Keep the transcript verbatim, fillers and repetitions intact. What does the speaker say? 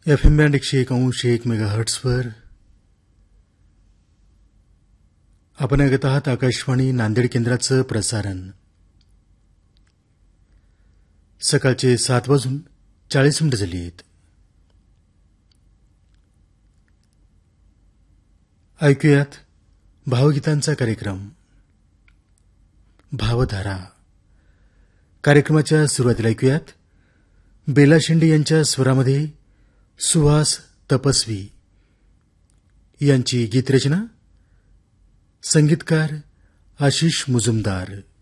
F M band एकशे एक अंश एक मेगा हर्ट्सवर आपण ऐकत आहात आकाशवाणी नांदेड केंद्राचं प्रसारण. सकाळचे सात वाजून चाळीस मिनिटं झाली आहेत. ऐकूयात भावगीतांचा कार्यक्रम भावधारा. कार्यक्रमाच्या सुरुवातीला ऐकूयात बेला शेंडे यांच्या स्वरामध्ये सुहास तपस्वी यांची गीतरचना, संगीतकार आशिष मुजुमदार.